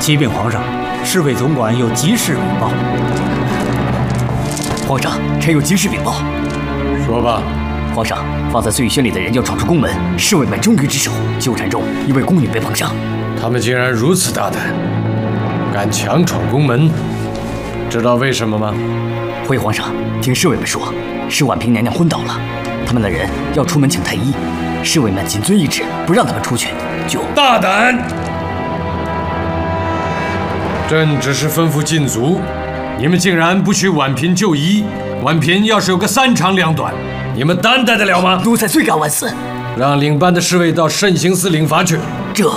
启禀皇上，侍卫总管有急事禀报。 皇上，臣有急事禀报。 说吧。 皇上，放在醉轩里的人要闯出宫门，侍卫们终于之手，纠缠中一位宫女被碰伤。 他们竟然如此大胆，敢强闯宫门，知道为什么吗？ 回皇上，听侍卫们说，是婉嫔娘娘昏倒了，他们的人要出门请太医，侍卫们谨遵懿旨，不让他们出去，就大胆！朕只是吩咐禁足，你们竟然不许婉嫔就医。婉嫔要是有个3长2短，你们担待得了吗？ 奴才罪该万死。 让领班的侍卫到慎刑司领罚去。 这。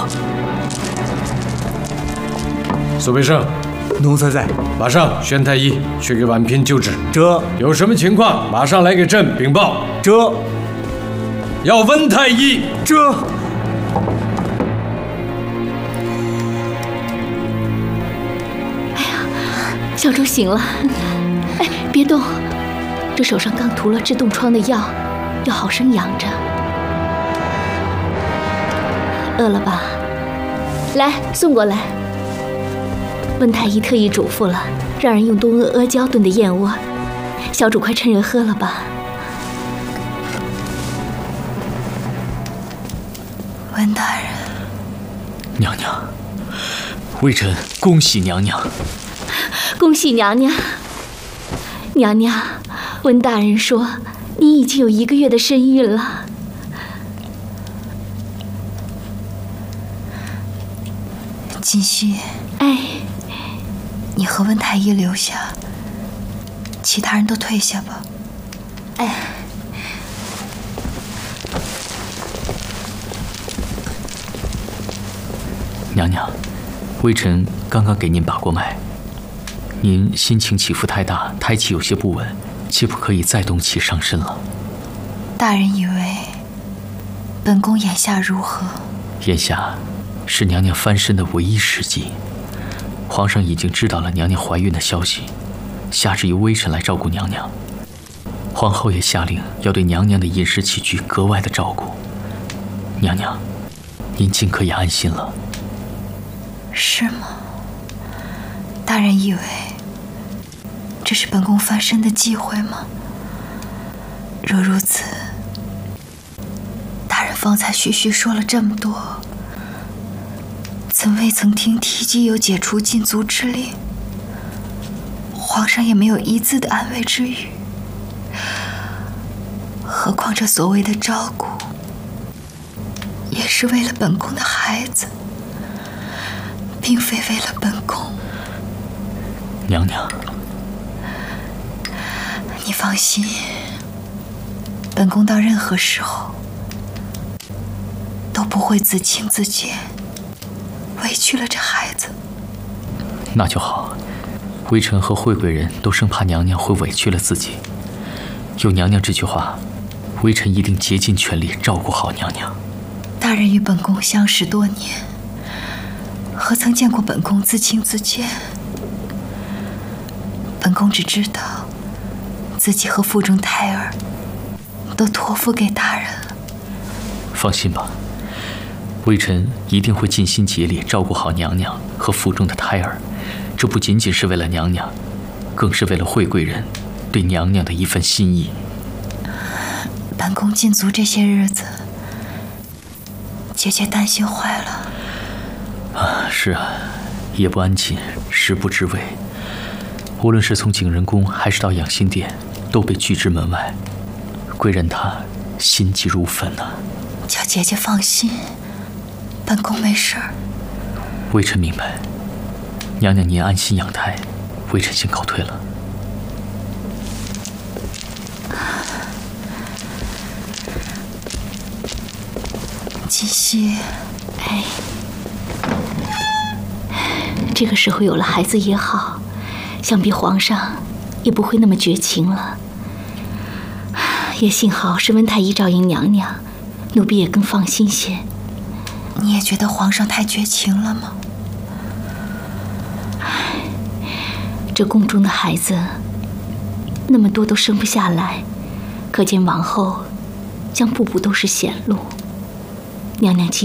苏培盛， 奴才在。 马上宣太医去给婉嫔救治。 这。 有什么情况，马上来给朕禀报。 这。 要温太医。 这。 小周醒了，哎，别动，这手上刚涂了治冻疮的药，要好生养着。饿了吧？来，送过来。温太医特意嘱咐了，让人用东阿阿胶炖的燕窝，小主快趁热喝了吧。 温大人， 娘娘，微臣恭喜娘娘。 恭喜娘娘！娘娘，温大人说你已经有1个月的身孕了。 锦汐， 哎， 你和温太医留下，其他人都退下吧。 哎。 娘娘，微臣刚刚给您把过脉。您心情起伏太大，胎气有些不稳，切不可以再动气伤身了。 大人以为本宫眼下如何？ 眼下是娘娘翻身的唯一时机。皇上已经知道了娘娘怀孕的消息，下旨由微臣来照顾娘娘。皇后也下令要对娘娘的饮食起居格外的照顾。娘娘，您尽可以安心了。 是吗？大人以为这是本宫翻身的机会吗？若如此，大人方才徐徐说了这么多，怎未曾听提及有解除禁足之令？皇上也没有一字的安慰之语。何况这所谓的照顾，也是为了本宫的孩子，并非为了本宫。 娘娘， 你放心，本宫到任何时候都不会自轻自贱，委屈了这孩子。 那就好。微臣和惠贵人都生怕娘娘会委屈了自己。有娘娘这句话，微臣一定竭尽全力照顾好娘娘。 大人与本宫相识多年，何曾见过本宫自轻自贱？本宫只知道自己和腹中胎儿都托付给大人了。 放心吧，微臣一定会尽心竭力照顾好娘娘和腹中的胎儿。这不仅仅是为了娘娘，更是为了惠贵人对娘娘的一份心意。 本宫禁足这些日子，姐姐担心坏了。 是啊，夜不安寝，食不知味。无论是从景仁宫还是到养心殿，都被拒之门外。贵人她心急如焚啊。 叫姐姐放心，本宫没事儿。 微臣明白。娘娘您安心养胎，微臣先告退了。 锦汐， 哎，这个时候有了孩子也好，想必皇上也不会那么绝情了。也幸好是温太医照应娘娘，奴婢也更放心些。 你也觉得皇上太绝情了吗？ 这宫中的孩子那么多都生不下来，可见往后将步步都是险路。娘娘